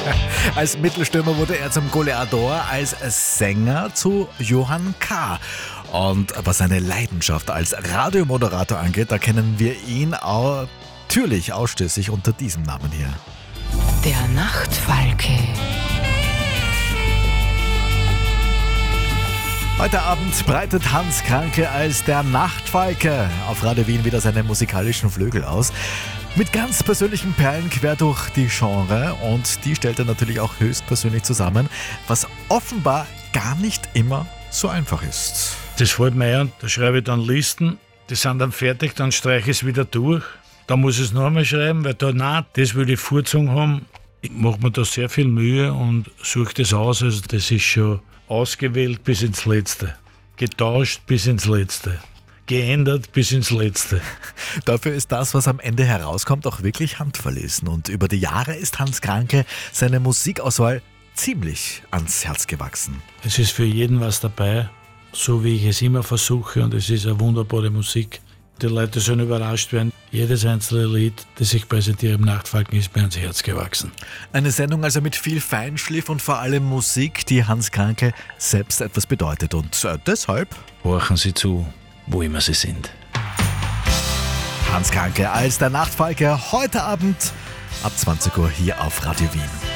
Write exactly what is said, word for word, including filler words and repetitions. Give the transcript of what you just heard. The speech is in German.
Als Mittelstürmer wurde er zum Goleador, als Sänger zu Johann K. Und was seine Leidenschaft als Radiomoderator angeht, da kennen wir ihn auch natürlich ausschließlich unter diesem Namen hier. Der Nachtfalke. Heute Abend breitet Hans Kranke als der Nachtfalke auf Radio Wien wieder seine musikalischen Flügel aus. Mit ganz persönlichen Perlen quer durch die Genre, und die stellt er natürlich auch höchstpersönlich zusammen, was offenbar gar nicht immer so einfach ist. Das fällt mir ein, da schreibe ich dann Listen, die sind dann fertig, dann streiche ich es wieder durch. Dann muss ich es noch einmal schreiben, weil da, nein, das will ich vorgezogen haben. Ich mache mir da sehr viel Mühe und suche das aus. Also das ist schon ausgewählt bis ins Letzte, getauscht bis ins Letzte, geändert bis ins Letzte. Dafür ist das, was am Ende herauskommt, auch wirklich handverlesen. Und über die Jahre ist Hans Kranke seine Musikauswahl ziemlich ans Herz gewachsen. Es ist für jeden was dabei, so wie ich es immer versuche, und es ist eine wunderbare Musik. Die Leute sollen überrascht werden. Jedes einzelne Lied, das ich präsentiere im Nachtfalken, ist mir ans Herz gewachsen. Eine Sendung also mit viel Feinschliff und vor allem Musik, die Hans Kranke selbst etwas bedeutet. Und äh, deshalb horchen Sie zu, wo immer Sie sind. Hans Kranke als der Nachtfalke heute Abend ab zwanzig Uhr hier auf Radio Wien.